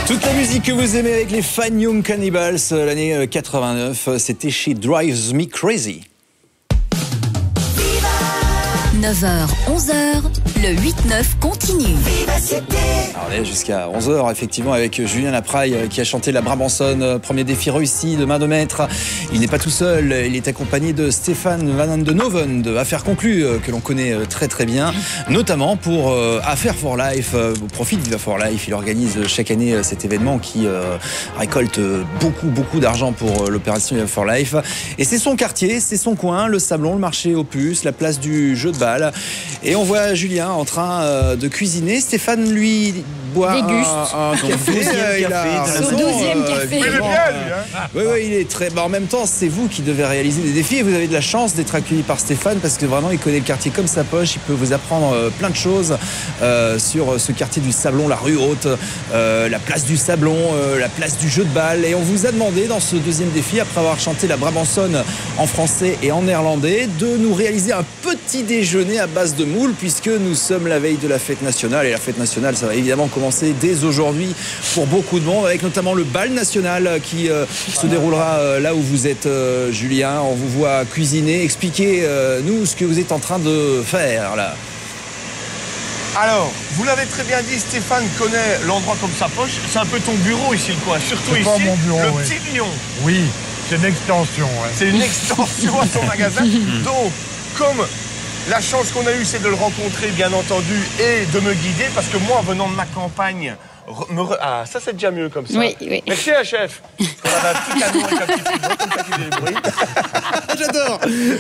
Toute la musique que vous aimez avec les Fine Young Cannibals, l'année 89, c'était chez Drives Me Crazy. 9h, 11h, le 8-9 continue. Alors on est jusqu'à 11h effectivement avec Julien Lapraille qui a chanté la Brabançonne, premier défi réussi de main de maître. Il n'est pas tout seul, il est accompagné de Stéphane Van den Noven de Affaires Conclues que l'on connaît très très bien, notamment pour Affaires for Life, au profit de for Life. Il organise chaque année cet événement qui récolte beaucoup d'argent pour l'opération for Life. Et c'est son quartier, c'est son coin, le Sablon, le marché aux puces, la place du jeu de balle. Et on voit Julien en train de cuisiner. Stéphane, lui, boit un café. Son deuxième café. Oui, il est très... en même temps, c'est vous qui devez réaliser des défis et vous avez de la chance d'être accueilli par Stéphane parce que vraiment, il connaît le quartier comme sa poche. Il peut vous apprendre plein de choses sur ce quartier du Sablon, la rue Haute, la place du Sablon, la place du jeu de balle. Et on vous a demandé dans ce deuxième défi, après avoir chanté la Brabançonne en français et en néerlandais, de nous réaliser un petit déjeuner à base de moules puisque nous sommes la veille de la fête nationale et la fête nationale ça va évidemment commencer dès aujourd'hui pour beaucoup de monde avec notamment le bal national qui se déroulera là où vous êtes Julien. On vous voit cuisiner, expliquez-nous ce que vous êtes en train de faire là. Alors, vous l'avez très bien dit, Stéphane connaît l'endroit comme sa poche. C'est un peu ton bureau ici, le coin. Surtout ici, mon bureau, le oui. Petit Lion. Oui, c'est une extension. Ouais. C'est une extension à son magasin. Donc, comme la chance qu'on a eue, c'est de le rencontrer, bien entendu, et de me guider, parce que moi, venant de ma campagne, ah, ça c'est déjà mieux comme ça. Oui. Merci, un chef. On a un petit canon avec un petit frigo, comme ça qui fait des bruits. J'adore.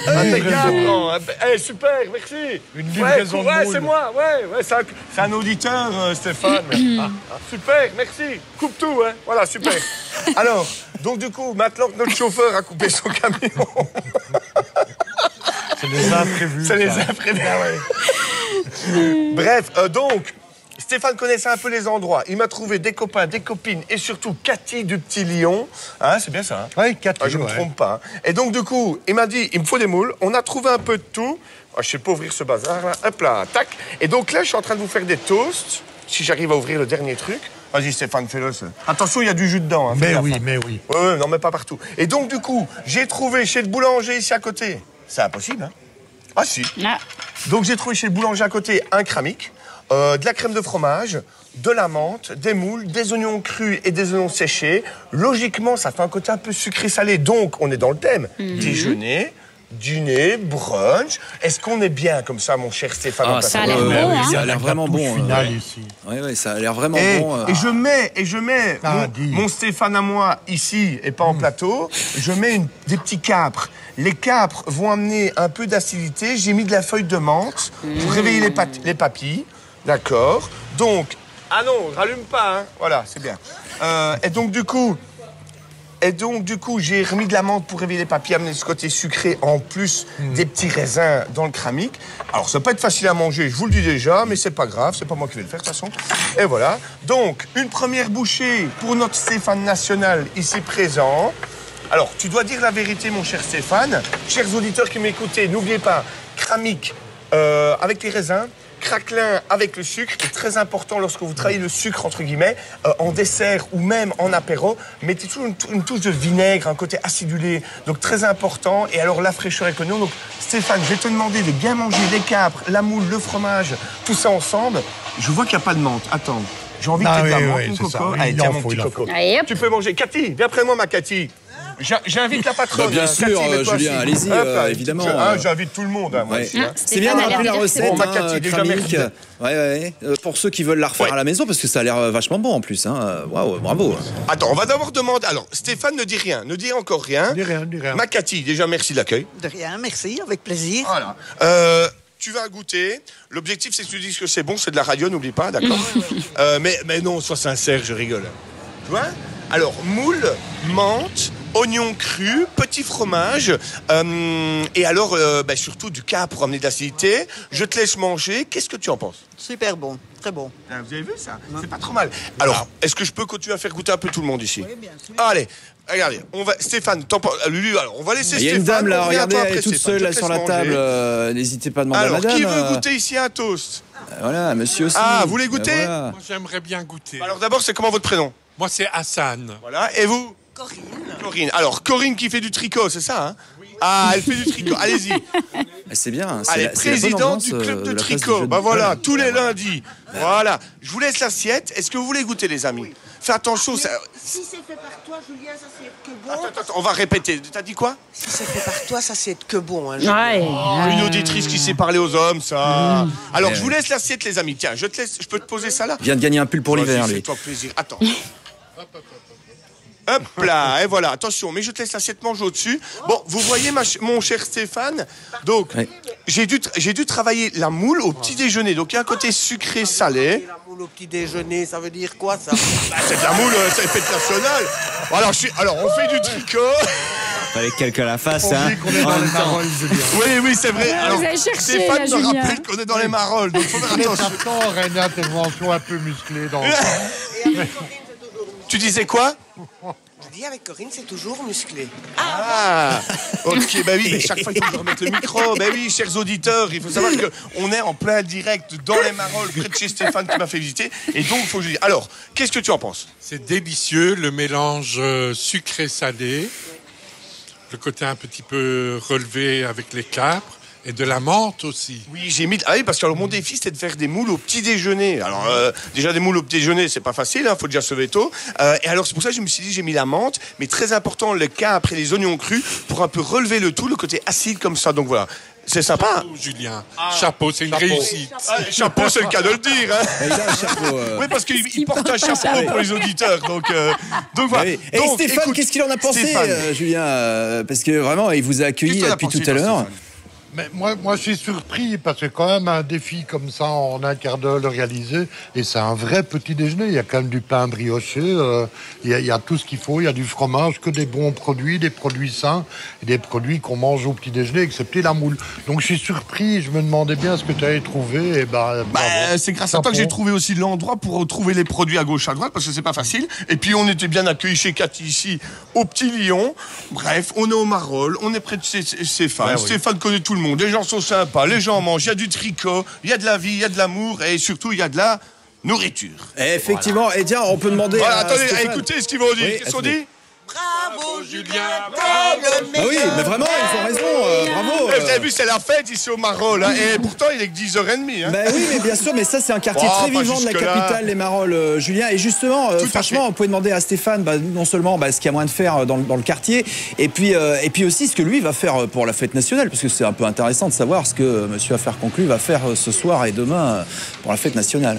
Super, merci. Une livraison de moules. C'est moi, c'est un auditeur, Stéphane. Super, merci. Coupe tout, hein. Voilà, super. Alors, donc du coup, maintenant que notre chauffeur a coupé son camion... C'est les imprévus. C'est les imprévus. Bref, donc, Stéphane connaissait un peu les endroits. Il m'a trouvé des copains, des copines et surtout Cathy du Petit Lion. Hein, c'est bien ça, hein? Oui, Cathy. Je ne me trompe pas. Hein. Et donc, du coup, il m'a dit, il me faut des moules. On a trouvé un peu de tout. Je ne sais pas ouvrir ce bazar, là. Hop là, tac. Et donc là, je suis en train de vous faire des toasts. Si j'arrive à ouvrir le dernier truc. Vas-y, Stéphane, fais-le. Attention, il y a du jus dedans. Hein, mais oui. Ouais, non, mais pas partout. Et donc, du coup, j'ai trouvé chez le boulanger ici à côté. C'est impossible, hein? Ah si. Ah. Donc j'ai trouvé chez le boulanger à côté un cramique, de la crème de fromage, de la menthe, des moules, des oignons crus et des oignons séchés. Logiquement, ça fait un côté un peu sucré-salé. Donc on est dans le thème. Déjeuner, dîner, brunch. Est-ce qu'on est bien comme ça, mon cher Stéphane? Ça a l'air bon, hein. Ça a l'air vraiment bon. Final ici. Oui, ça a l'air vraiment bon. Et je mets mon Stéphane à moi ici et pas en plateau. Je mets des petits capres. Les capres vont amener un peu d'acidité. J'ai mis de la feuille de menthe pour réveiller les papilles. D'accord. Donc, ah non, rallume pas, hein. Voilà, c'est bien. Et donc, du coup, j'ai remis de la menthe pour réveiller les papilles, amener ce côté sucré en plus des petits raisins dans le cramique. Alors, ça peut pas être facile à manger, je vous le dis déjà, mais c'est pas grave, c'est pas moi qui vais le faire de toute façon. Et voilà. Donc, une première bouchée pour notre Stéphane national ici présent. Alors, tu dois dire la vérité, mon cher Stéphane. Chers auditeurs qui m'écoutez, n'oubliez pas, cramique avec les raisins, craquelin avec le sucre. Et très important, lorsque vous travaillez le sucre, entre guillemets, en dessert ou même en apéro, mettez toujours une touche de vinaigre, un côté acidulé. Donc, très important. Et alors, la fraîcheur est connue. Donc, Stéphane, je vais te demander de bien manger les capres, la moule, le fromage, tout ça ensemble. Je vois qu'il n'y a pas de menthe. Attends. J'ai envie que tu aies de la menthe, mon coco. Allez, tiens, mon petit coco. Tu peux manger. Cathy, viens près de moi, ma Cathy. J'invite la patronne. Bien sûr, Cathy, Julien, allez-y, évidemment. J'invite tout le monde. Moi aussi, hein. C'est bien de rappeler la recette, bon, Cathy, déjà, cramique. Pour ceux qui veulent la refaire à la maison, parce que ça a l'air vachement bon en plus. Waouh, bravo. Attends, on va d'abord demander. Alors, Stéphane ne dit rien, ne dit encore rien. Dis rien. Ma Cathy, déjà, merci de l'accueil. De rien, merci, avec plaisir. Voilà. Tu vas goûter. L'objectif, c'est que tu dises que c'est bon, c'est de la radio, n'oublie pas, d'accord? Mais non, sois sincère, je rigole. Tu vois? Alors, moule, menthe, oignons crus, petit fromage, et alors, surtout du cap pour amener de l'acidité. Je te laisse manger. Qu'est-ce que tu en penses? Super bon, très bon. Vous avez vu ça? C'est pas trop mal. Alors, est-ce que je peux continuer à faire goûter un peu tout le monde ici? Oui, bien sûr. Allez, regardez, Stéphane, Lulu, alors on va laisser Stéphane. Il y a une dame là, regardez, elle est toute Stéphane, seule là sur la table. N'hésitez pas à demander à madame. Alors, qui veut goûter ici un toast? Voilà, monsieur aussi. Ah, vous voulez goûter? Voilà. Moi, j'aimerais bien goûter. Alors d'abord, c'est comment votre prénom? Moi, c'est Hassan. Voilà. Et vous? Corinne. Alors, Corinne qui fait du tricot, c'est ça, hein? Ah, elle fait du tricot. Allez-y. C'est bien. Elle est présidente du club de tricot. Bah voilà, tous les lundis. Voilà. Je vous laisse l'assiette. Est-ce que vous voulez goûter, les amis? Faites attention. Ça... Si c'est fait par toi, Julien, ça c'est que bon. Attends, on va répéter. T'as dit quoi? Si c'est fait par toi, ça c'est que bon. Hein, Une auditrice qui sait parler aux hommes, ça. Alors, je vous laisse l'assiette, les amis. Tiens, je peux te poser ça là? Vient de gagner un pull pour l'hiver, lui. Fais-toi plaisir. Attends. Hop là, et voilà, attention, mais je te laisse l'assiette manger au-dessus. Bon, vous voyez, mon cher Stéphane, donc, j'ai dû travailler la moule au petit déjeuner. Donc, il y a un côté sucré-salé. La moule au petit déjeuner, ça veut dire quoi, ça? C'est de la moule, c'est la fête nationale. Alors, on fait du tricot. Fallait quelqu'un à la face, hein. On est dans les Marolles, Julien. Oui, c'est vrai. Alors, vous avez cherché, Stéphane là, me Julien. rappelle qu'on est dans les Marolles, donc faut faire attention. Attends, une intervention un peu musclée dans le temps. Et avec Corinne, c'est toujours musclé. Tu disais quoi? Je dis avec Corinne, c'est toujours musclé. Ah, ok, bah oui, mais chaque fois il faut que je remette le micro. Bah oui, chers auditeurs, il faut savoir qu'on est en plein direct dans les Marolles, près de chez Stéphane qui m'a fait visiter. Et donc, il faut que je dise. Alors, qu'est-ce que tu en penses? C'est délicieux, le mélange sucré-salé. Le côté un petit peu relevé avec les capres. Et de la menthe aussi. Oui, j'ai mis. Ah oui, parce que alors, mon défi, c'était de faire des moules au petit déjeuner. Alors, déjà, des moules au petit déjeuner, c'est pas facile, hein, faut déjà se lever tôt. Et alors, c'est pour ça que je me suis dit, j'ai mis la menthe, mais très important, le capre et les oignons crus pour un peu relever le tout, le côté acide comme ça. Donc voilà. C'est sympa. Chapeau, Julien. Chapeau, c'est une réussite. Chapeau, c'est le cas de le dire. Hein. Il a un chapeau. Oui, parce qu'il porte un chapeau pour les auditeurs. Donc voilà. Et Donc, Stéphane, écoute, qu'est-ce qu'il en a pensé, Stéphane, Julien? Parce que vraiment, il vous a accueilli qu'est-ce que t'en as depuis pensé, tout à toi, l'heure. Stéphane? Mais moi, je suis surpris parce que quand même un défi comme ça en un quart d'heure le réaliser, et c'est un vrai petit déjeuner. Il y a quand même du pain brioché, il y a tout ce qu'il faut, il y a du fromage, que des bons produits, des produits sains, et des produits qu'on mange au petit déjeuner, excepté la moule. Donc je suis surpris, je me demandais bien ce que tu avais trouvé. Et bravo. C'est grâce à toi que j'ai trouvé aussi l'endroit pour retrouver les produits à gauche, à droite, parce que c'est pas facile. Et puis on était bien accueillis chez Cathy ici, au Petit Lion. Bref, on est au Marolles, on est près de Stéphane. Ben oui. Stéphane connaît tout le monde. Les gens sont sympas, les gens mangent, il y a du tricot, il y a de la vie, il y a de l'amour et surtout il y a de la nourriture. Effectivement, et tiens, on peut demander. Voilà, à attendez, Stéphane. écoutez ce qu'ils vont dire. Oui, Qu'est-ce qu'on dit? Bravo, Julien, Ah oui, mais vraiment, ils ont raison. Bravo. Vous avez vu, c'est la fête ici au Marolles. Hein, et pourtant, il est que 10h30. Hein. Ben oui, mais bien sûr, mais ça c'est un quartier Oh, très pas vivant de la jusque-là. capitale, les Marolles, Julien. Et justement, à franchement, fait. on pouvait demander à Stéphane, non seulement ce qu'il y a moins de faire dans le quartier, et puis aussi ce que lui va faire pour la fête nationale, parce que c'est un peu intéressant de savoir ce que Monsieur Affaires Conclues va faire ce soir et demain pour la fête nationale.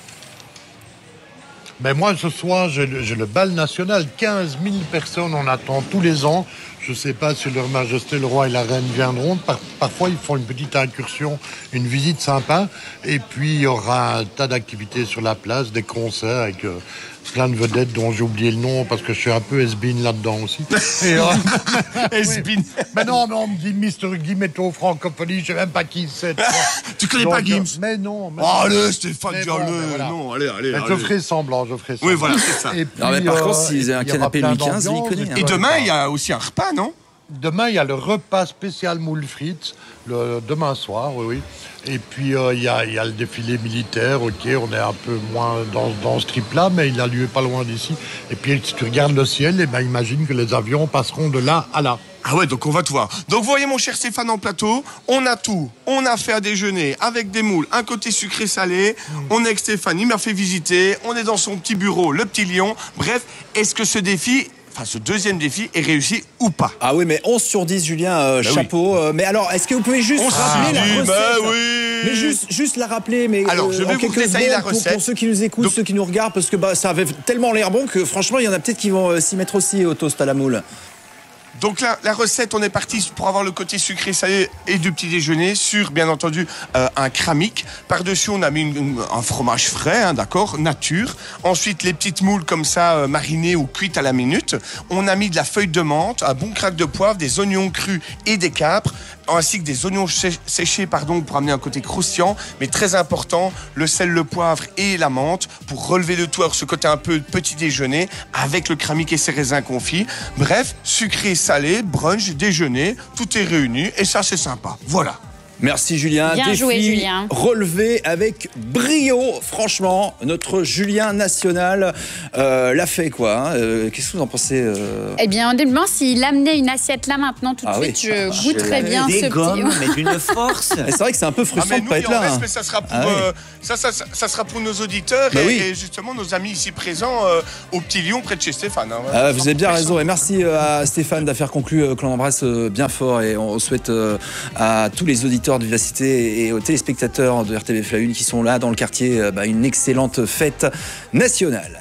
Mais moi, ce soir, j'ai le bal national. 15 000 personnes, on attend tous les ans. Je ne sais pas si leur majesté, le roi et la reine viendront. Parfois, ils font une petite incursion, une visite sympa. Et puis, il y aura un tas d'activités sur la place, des concerts avec plein de vedettes dont j'ai oublié le nom parce que je suis un peu has-been là-dedans aussi. Et, Has-been. Mais non, mais on me dit Mr. Guim est au francophonie, je ne sais même pas qui c'est. Tu connais pas Gims? Mais non. Mais Oh, allez, Stéphane, Mais dis-le. bon, mais voilà. Non, allez. Mais je ferai semblant, Oui, voilà, c'est ça. Et puis, Non, mais par contre, s'ils il y ont un aura canapé plein Louis XV, il d'ambiance, connaît, des hein. Et repas. demain, il y a aussi un repas, non? Demain, il y a le repas spécial moule frites, demain soir, oui. Et puis, il y a le défilé militaire, ok, on est un peu moins dans ce trip-là, mais il a lieu pas loin d'ici. Et puis, si tu regardes le ciel, eh ben, imagine que les avions passeront de là à là. Ah ouais, donc on va te voir. Donc vous voyez mon cher Stéphane en plateau, on a tout. On a fait un déjeuner avec des moules, un côté sucré-salé. On est avec Stéphane, il m'a fait visiter. On est dans son petit bureau, le Petit Lion. Bref, est-ce que ce deuxième défi est réussi ou pas? Ah oui, mais 11 sur 10, Julien, chapeau. Mais alors, est-ce que vous pouvez juste rappeler la recette? Mais juste la rappeler, mais alors, je vais en vous quelques détailler la secondes recette. pour ceux qui nous écoutent, Donc- ceux qui nous regardent, parce que ça avait tellement l'air bon que franchement, il y en a peut-être qui vont s'y mettre aussi au toast à la moule. Donc la recette, on est parti pour avoir le côté sucré salé et du petit déjeuner sur, bien entendu, un cramique. Par-dessus, on a mis un fromage frais, hein, d'accord, nature. Ensuite, les petites moules comme ça, marinées ou cuites à la minute. On a mis de la feuille de menthe, un bon crack de poivre, des oignons crus et des capres, ainsi que des oignons séchés, pour amener un côté croustillant. Mais très important, le sel, le poivre et la menthe pour relever le tout, alors ce côté un peu petit déjeuner avec le cramique et ses raisins confits. Bref, sucré, salé, brunch, déjeuner, tout est réuni et ça c'est sympa. Voilà. Merci Julien. Bien Défi joué, Julien. relevé avec brio. Franchement, notre Julien national l'a fait quoi. Qu'est-ce que vous en pensez Eh bien, honnêtement, s'il amenait une assiette là maintenant tout de suite, je goûterais bien Des ce gommes, petit. mais d'une force. C'est vrai que c'est un peu frustrant de nous, pas il être en là. reste, hein. mais ça sera pour, Ah oui. ça sera pour nos auditeurs Bah et, oui. et justement nos amis ici présents au Petit Lion près de chez Stéphane. Hein. Ah, vous avez bien raison et merci à Stéphane d'affaire conclue que l'on embrasse bien fort et on souhaite à tous les auditeurs de Vivacité et aux téléspectateurs de RTBF1 qui sont là dans le quartier une excellente fête nationale.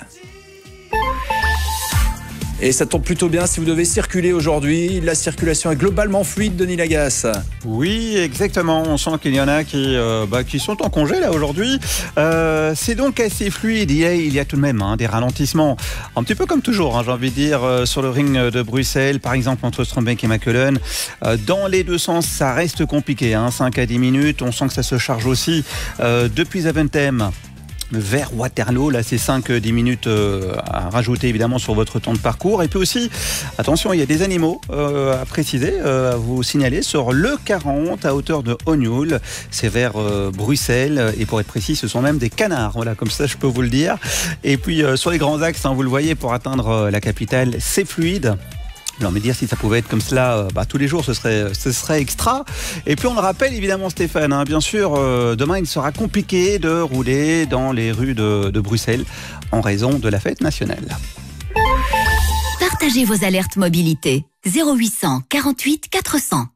Et ça tombe plutôt bien si vous devez circuler aujourd'hui. La circulation est globalement fluide, Denis Lagasse. Oui, exactement. On sent qu'il y en a qui sont en congé là aujourd'hui. C'est donc assez fluide. Il y a tout de même des ralentissements. Un petit peu comme toujours, j'ai envie de dire, sur le ring de Bruxelles, par exemple entre Strombeek et Mechelen. Dans les deux sens, ça reste compliqué. 5 à 10 minutes. On sent que ça se charge aussi depuis Zaventem vers Waterloo, là c'est 5-10 minutes à rajouter évidemment sur votre temps de parcours. Et puis aussi, attention, il y a des animaux à préciser, à vous signaler sur le 40 à hauteur de Hognoul, c'est vers Bruxelles, et pour être précis ce sont même des canards, voilà, comme ça je peux vous le dire. Et puis sur les grands axes, vous le voyez, pour atteindre la capitale, c'est fluide. Alors, me dire si ça pouvait être comme cela tous les jours, ce serait extra. Et puis on le rappelle évidemment, Stéphane, bien sûr, demain il sera compliqué de rouler dans les rues de Bruxelles en raison de la fête nationale. Partagez vos alertes mobilité. 0800 48 400.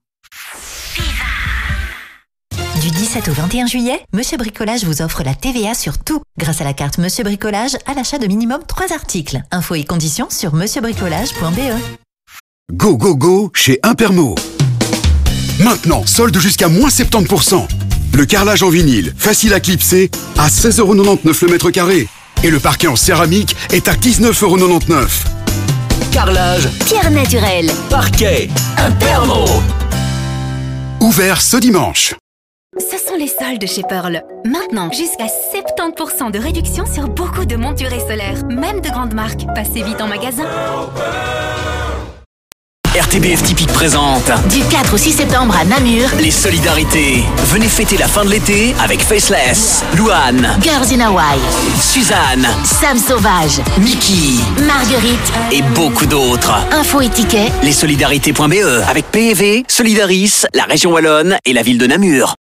Du 17 au 21 juillet, Monsieur Bricolage vous offre la TVA sur tout. Grâce à la carte Monsieur Bricolage, à l'achat de minimum 3 articles. Infos et conditions sur monsieurbricolage.be. Go, go, go chez Impermo. Maintenant, solde jusqu'à moins 70%. Le carrelage en vinyle, facile à clipser, à 16,99€ le mètre carré. Et le parquet en céramique est à 19,99€. Carrelage, pierre naturelle, Parquet, Impermo. Ouvert ce dimanche. Ce sont les soldes chez Pearl. Maintenant, jusqu'à 70% de réduction sur beaucoup de monturés solaires, même de grandes marques. Passez vite en magasin. RTBF Typique présente du 4 au 6 septembre à Namur, les solidarités. Venez fêter la fin de l'été avec Faceless, Louane, Girls in Hawaii, Suzanne, Sam Sauvage, Mickey, Marguerite et beaucoup d'autres. Info et tickets, Lesolidarités.be avec PEV, Solidaris, la région Wallonne et la ville de Namur.